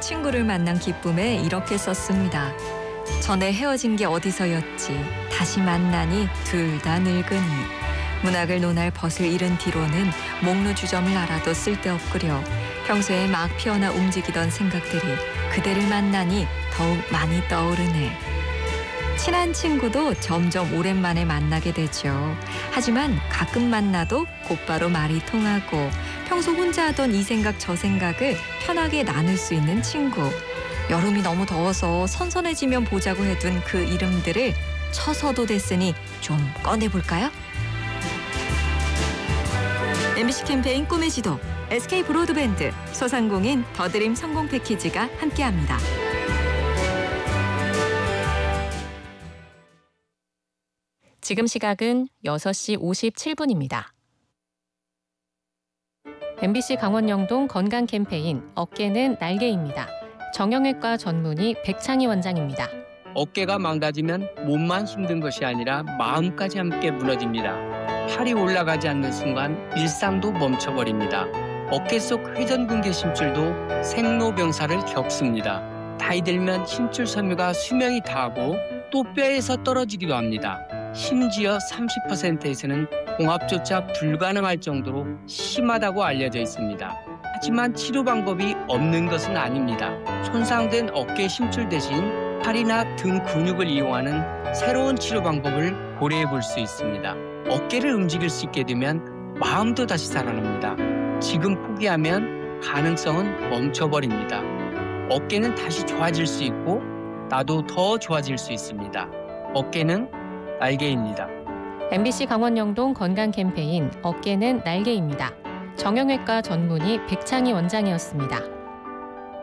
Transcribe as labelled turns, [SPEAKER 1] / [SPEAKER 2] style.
[SPEAKER 1] 친구를 만난 기쁨에 이렇게 썼습니다. 전에 헤어진 게 어디서였지. 다시 만나니 둘 다 늙으니. 문학을 논할 벗을 잃은 뒤로는 목루주점을 알아도 쓸데없구려. 평소에 막 피어나 움직이던 생각들이 그대를 만나니 더욱 많이 떠오르네. 친한 친구도 점점 오랜만에 만나게 되죠. 하지만 가끔 만나도 곧바로 말이 통하고 평소 혼자 하던 이 생각 저 생각을 편하게 나눌 수 있는 친구. 여름이 너무 더워서 선선해지면 보자고 해둔 그 이름들을 쳐서도 됐으니 좀 꺼내볼까요? MBC 캠페인 꿈의 지도, SK 브로드밴드, 소상공인 더드림 성공 패키지가 함께합니다. 지금 시각은 6시 57분입니다. MBC 강원영동 건강 캠페인 어깨는 날개입니다. 정형외과 전문의 백창희 원장입니다.
[SPEAKER 2] 어깨가 망가지면 몸만 힘든 것이 아니라 마음까지 함께 무너집니다. 팔이 올라가지 않는 순간 일상도 멈춰버립니다. 어깨 속 회전근개 심줄도 생로병사를 겪습니다. 나이 들면 심줄 섬유가 수명이 다하고 또 뼈에서 떨어지기도 합니다. 심지어 30%에서는 봉합조차 불가능할 정도로 심하다고 알려져 있습니다. 하지만 치료 방법이 없는 것은 아닙니다. 손상된 어깨 심줄 대신 팔이나 등 근육을 이용하는 새로운 치료 방법을 고려해 볼 수 있습니다. 어깨를 움직일 수 있게 되면 마음도 다시 살아납니다. 지금 포기하면 가능성은 멈춰버립니다. 어깨는 다시 좋아질 수 있고 나도 더 좋아질 수 있습니다. 어깨는 날개입니다.
[SPEAKER 1] MBC 강원영동 건강 캠페인 어깨는 날개입니다. 정형외과 전문의 백창희 원장이었습니다.